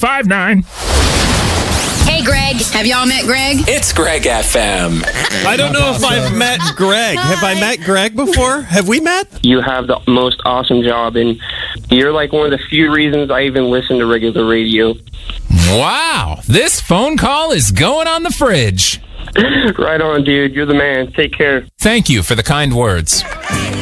1059. Hey, Greg. Have y'all met Greg? It's Greg FM. I don't know if I've met Greg. Have I met Greg before? Have we met? You have the most awesome job, and you're like one of the few reasons I even listen to regular radio. Wow. This phone call is going on the fridge. Right on, dude. You're the man. Take care. Thank you for the kind words.